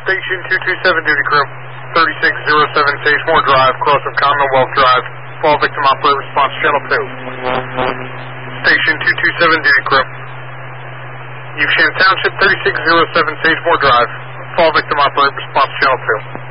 Station 227 duty crew, 3607 Sagemore Drive, crossing Commonwealth Drive. Fall victim operator response channel 2. Station 227 duty crew. Evesham Township, 3607 Sagemore Drive. Fall victim operator response channel 2.